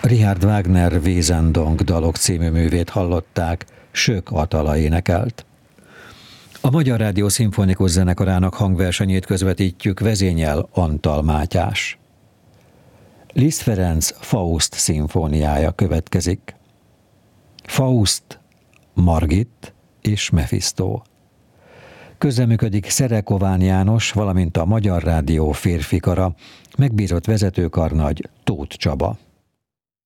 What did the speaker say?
Richard Wagner Wesendonck dalok című művét hallották, Sök Atala énekelt. A Magyar Rádió Szimfonikus Zenekarának hangversenyét közvetítjük, vezényel Antal Mátyás. Liszt Ferenc Faust szimfóniája következik. Faust, Margit és Mephisto. Közreműködik Szerekován János, valamint a Magyar Rádió férfikara, megbízott vezetőkarnagy Tóth Csaba.